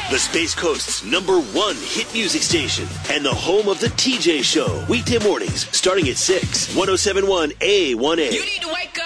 the Space Coast's #1 hit music station, and the home of the TJ Show. Weekday mornings starting at 6. 107.1 A1A. You need to wake